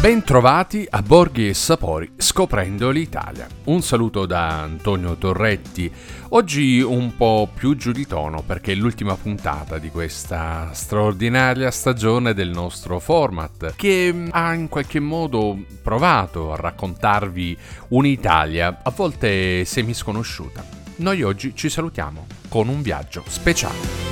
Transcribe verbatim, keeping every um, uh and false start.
Bentrovati a Borghi e Sapori scoprendo l'Italia. Un saluto da Antonio Torretti. Oggi un po' più giù di tono perché è l'ultima puntata di questa straordinaria stagione del nostro format che ha in qualche modo provato a raccontarvi un'Italia a volte semisconosciuta. Noi oggi ci salutiamo con un viaggio speciale.